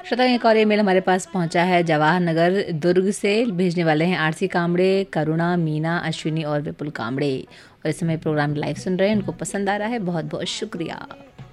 श्रोता एक और ईमेल हमारे पास पहुंचा है जवाहर नगर दुर्ग से। भेजने वाले हैं आरसी कामड़े, करुणा, मीना, अश्विनी और विपुल कामड़े। और इस समय प्रोग्राम लाइव सुन रहे हैं, उनको पसंद आ रहा है, बहुत बहुत शुक्रिया।